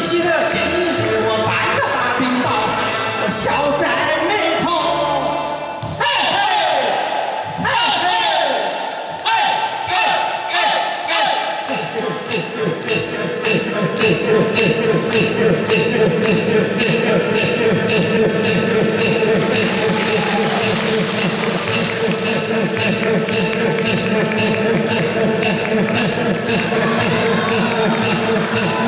喜的今日我搬到大冰岛，我笑在。